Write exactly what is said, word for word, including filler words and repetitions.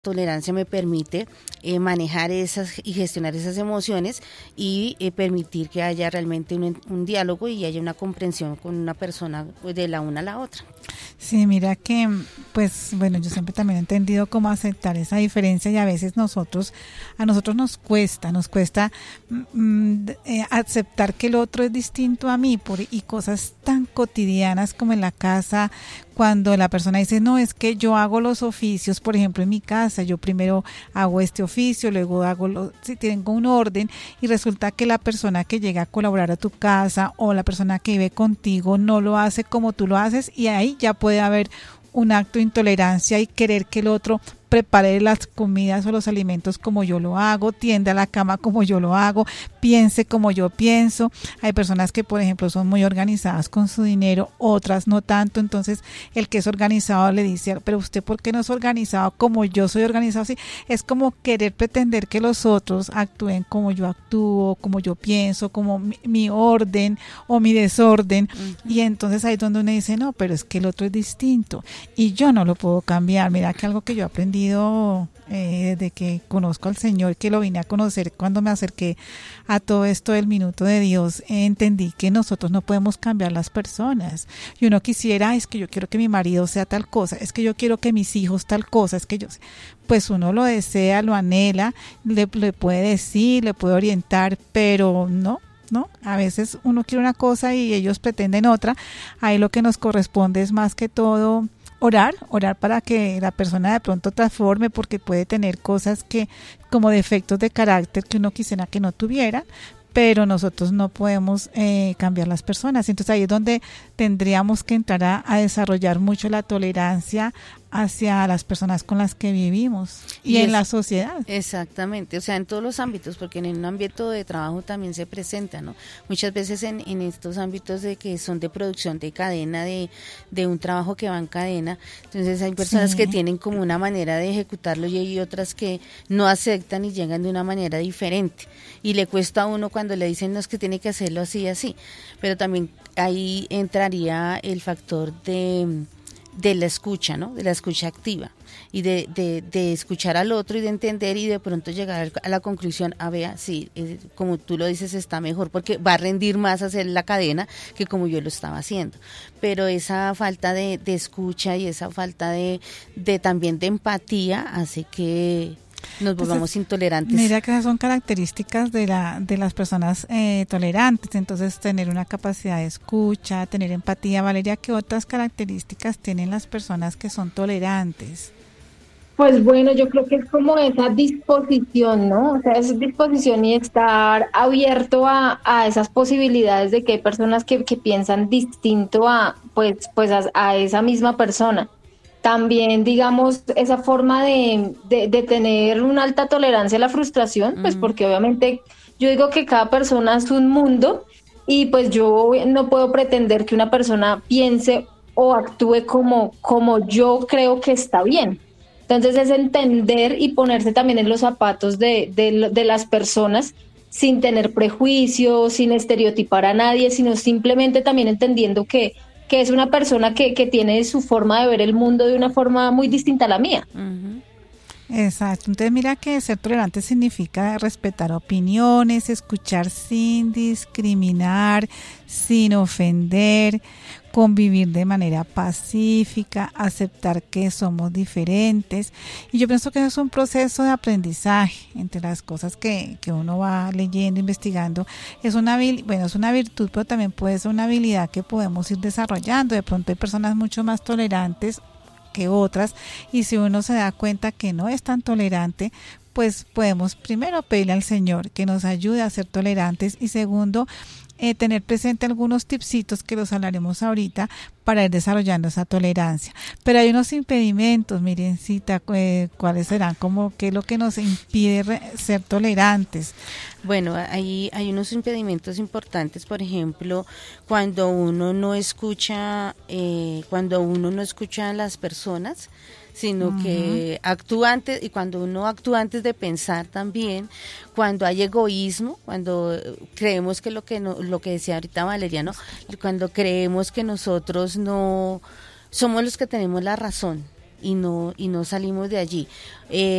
tolerancia me permite eh, manejar esas y gestionar esas emociones y eh, permitir que haya realmente un, un diálogo y haya una comprensión con una persona pues, de la una a la otra. Sí, mira que, pues, bueno, yo siempre también he entendido cómo aceptar esa diferencia y a veces nosotros, a nosotros nos cuesta, nos cuesta mm, eh, aceptar que el otro es distinto a mí por, y cosas tan cotidianas como en la casa, cuando la persona dice, no, es que yo hago los oficios, por ejemplo, en mi casa, yo primero hago este oficio, luego hago, lo, si tengo un orden, y resulta que la persona que llega a colaborar a tu casa o la persona que vive contigo no lo hace como tú lo haces, y ahí ya puede haber un acto de intolerancia y querer que el otro prepare las comidas o los alimentos como yo lo hago, tienda la cama como yo lo hago, piense como yo pienso. Hay personas que, por ejemplo, son muy organizadas con su dinero, otras no tanto, entonces el que es organizado le dice, pero usted ¿por qué no es organizado como yo soy organizado? Sí, es como querer pretender que los otros actúen como yo actúo, como yo pienso, como mi, mi orden o mi desorden, uh-huh. Y entonces ahí es donde uno dice, no, pero es que el otro es distinto y yo no lo puedo cambiar. Mira que algo que yo aprendí Eh, desde que conozco al Señor, que lo vine a conocer cuando me acerqué a todo esto del minuto de Dios, eh, entendí que nosotros no podemos cambiar las personas. Y uno quisiera, es que yo quiero que mi marido sea tal cosa, es que yo quiero que mis hijos tal cosa, es que yo, pues uno lo desea, lo anhela, le, le puede decir, le puede orientar, pero no, ¿no? A veces uno quiere una cosa y ellos pretenden otra. Ahí lo que nos corresponde es más que todo orar, orar para que la persona de pronto transforme, porque puede tener cosas que como defectos de carácter que uno quisiera que no tuviera, pero nosotros no podemos eh, cambiar las personas. Entonces ahí es donde tendríamos que entrar a, a desarrollar mucho la tolerancia hacia las personas con las que vivimos y, y en es, la sociedad. Exactamente, o sea, en todos los ámbitos, porque en un ámbito de trabajo también se presenta, ¿no? Muchas veces en, en estos ámbitos de que son de producción de cadena, de, de un trabajo que va en cadena, entonces hay personas sí. que tienen como una manera de ejecutarlo y hay otras que no aceptan y llegan de una manera diferente y le cuesta a uno cuando le dicen no, es que tiene que hacerlo así así, pero también ahí entraría el factor de de la escucha, ¿no? De la escucha activa y de, de, de escuchar al otro y de entender y de pronto llegar a la conclusión, a ver, sí, eh, como tú lo dices está mejor porque va a rendir más hacer la cadena que como yo lo estaba haciendo, pero esa falta de, de escucha y esa falta de, de también de empatía hace que nos volvamos entonces, intolerantes. Mira que esas son características de la de las personas eh, tolerantes, entonces tener una capacidad de escucha, tener empatía. Valeria, ¿qué otras características tienen las personas que son tolerantes? Pues bueno, yo creo que es como esa disposición, ¿no? O sea, esa disposición y estar abierto a, a esas posibilidades de que hay personas que, que piensan distinto a, pues, pues a, a esa misma persona. También, digamos, esa forma de, de, de tener una alta tolerancia a la frustración, pues porque obviamente yo digo que cada persona es un mundo y pues yo no puedo pretender que una persona piense o actúe como, como yo creo que está bien. Entonces es entender y ponerse también en los zapatos de, de, de las personas sin tener prejuicios, sin estereotipar a nadie, sino simplemente también entendiendo que que es una persona que, que tiene su forma de ver el mundo de una forma muy distinta a la mía. Uh-huh. Exacto, entonces mira que ser tolerante significa respetar opiniones, escuchar sin discriminar, sin ofender, convivir de manera pacífica, aceptar que somos diferentes. Y yo pienso que eso es un proceso de aprendizaje entre las cosas que, que uno va leyendo, investigando. Es una, bueno, es una virtud, pero también puede ser una habilidad que podemos ir desarrollando. De pronto hay personas mucho más tolerantes que otras y si uno se da cuenta que no es tan tolerante, pues podemos primero pedirle al Señor que nos ayude a ser tolerantes y segundo, Eh, tener presente algunos tipsitos que los hablaremos ahorita para ir desarrollando esa tolerancia. Pero hay unos impedimentos, Mirencita, eh, ¿cuáles serán? Como qué es lo que nos impide re- ser tolerantes. Bueno, ahí hay unos impedimentos importantes, por ejemplo, cuando uno no escucha, eh, cuando uno no escucha a las personas, sino uh-huh. que actúa antes, y cuando uno actúa antes de pensar también, cuando hay egoísmo, cuando creemos que lo que no, lo que decía ahorita Valeria, ¿no? Cuando creemos que nosotros no somos los que tenemos la razón y no y no salimos de allí. Eh,